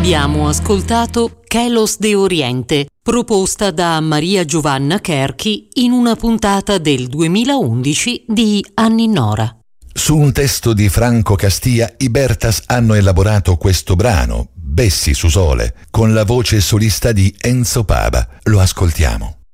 Abbiamo ascoltato Chelos de Oriente, proposta da Maria Giovanna Cherchi in una puntata del 2011 di Anninora. Su un testo di Franco Castia, i Bertas hanno elaborato questo brano, Bessi su sole, con la voce solista di Enzo Pava. Lo ascoltiamo.